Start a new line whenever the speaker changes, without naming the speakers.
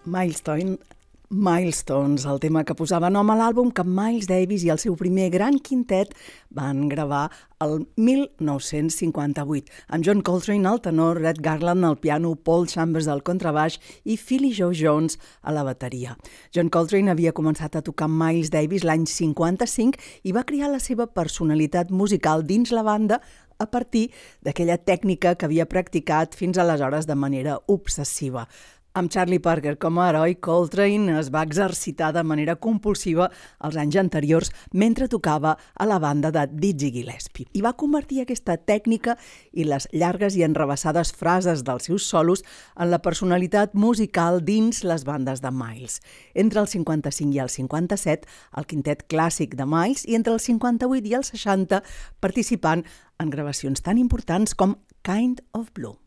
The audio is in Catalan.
Milestones, el tema que posava nom a l'àlbum que Miles Davis i el seu primer gran quintet van gravar el 1958, amb John Coltrane al tenor, Red Garland al piano, Paul Chambers al contrabaix i Philly Joe Jones a la bateria. John Coltrane havia començat a tocar amb Miles Davis l'any 55 i va crear la seva personalitat musical dins la banda a partir d'aquella tècnica que havia practicat fins aleshores de manera obsessiva. Amb Charlie Parker com a heroi, Coltrane es va exercitar de manera compulsiva els anys anteriors mentre tocava a la banda de Dizzy Gillespie i va convertir aquesta tècnica i les llargues i enrevessades frases dels seus solos en la personalitat musical dins les bandes de Miles. Entre el 55 i el 57, el quintet clàssic de Miles, i entre el 58 i el 60, participant en gravacions tan importants com Kind of Blue.